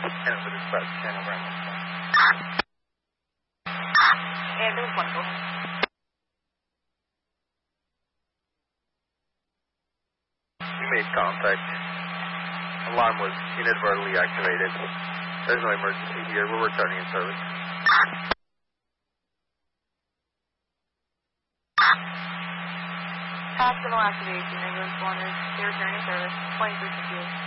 And over dispatch, channel ground. And there's one go. We made contact. Alarm was inadvertently activated. There's no emergency here. We're returning in service. Accidental activation. Ambulance 1 is returning service. 23 confused.